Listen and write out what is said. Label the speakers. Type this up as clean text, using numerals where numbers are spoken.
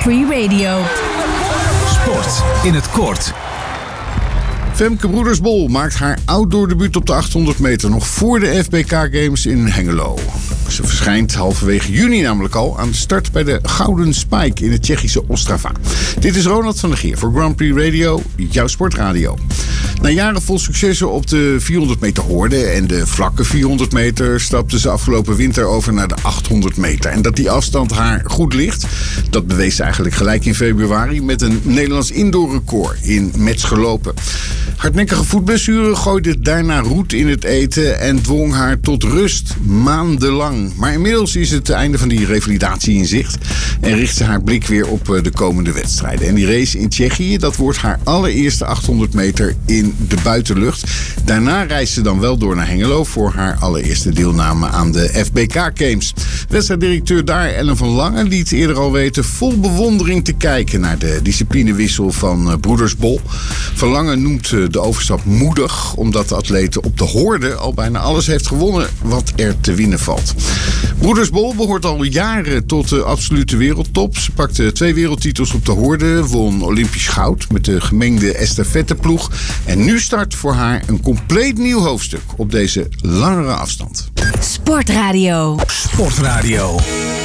Speaker 1: Free Radio.
Speaker 2: Sport in het kort.
Speaker 3: Femke Broedersbol maakt haar outdoor debuut op de 800 meter nog voor de FBK Games in Hengelo. Ze verschijnt halverwege juni namelijk al aan de start bij de Gouden Spike in het Tsjechische Ostrava. Dit is Ronald van der Geer voor Grand Prix Radio, jouw sportradio. Na jaren vol successen op de 400 meter horde en de vlakke 400 meter stapte ze afgelopen winter over naar de 800 meter. En dat die afstand haar goed ligt, dat bewees ze eigenlijk gelijk in februari met een Nederlands indoorrecord in Metz gelopen. Hardnekkige voetblessure gooide daarna roet in het eten en dwong haar tot rust maandenlang. Maar inmiddels is het einde van die revalidatie in zicht en richt ze haar blik weer op de komende wedstrijden. En die race in Tsjechië, dat wordt haar allereerste 800 meter in de buitenlucht. Daarna reist ze dan wel door naar Hengelo voor haar allereerste deelname aan de FBK Games. Wedstrijddirecteur daar, Ellen van Langen, liet eerder al weten vol bewondering te kijken naar de disciplinewissel van Broedersbol. Van Langen noemt de overstap moedig, omdat de atlete op de horde al bijna alles heeft gewonnen wat er te winnen valt. Broedersbol behoort al jaren tot de absolute wereldtop. Ze pakte 2 wereldtitels op de horde, won Olympisch goud met de gemengde estafetteploeg. En nu start voor haar een compleet nieuw hoofdstuk op deze langere afstand.
Speaker 1: Sportradio.
Speaker 2: Sportradio.